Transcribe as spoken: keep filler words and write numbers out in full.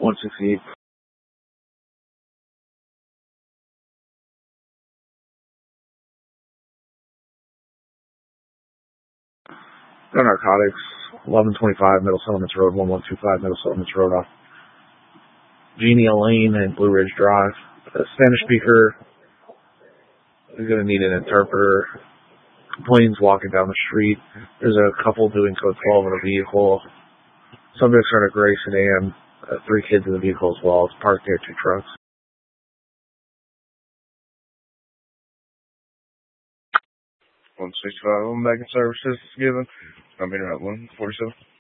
one sixty-eight. No narcotics. eleven twenty-five Middle Settlements Road, one one two five Middle Settlements Road off Genia Lane and Blue Ridge Drive. A Spanish speaker is going to need an interpreter. Planes walking down the street. There's a couple doing code twelve in a vehicle. Subjects are in a gray sedan. Uh, three kids in the vehicle as well. It's parked near two trucks. one sixty-five, home banking services given. I'm in at one forty-seven.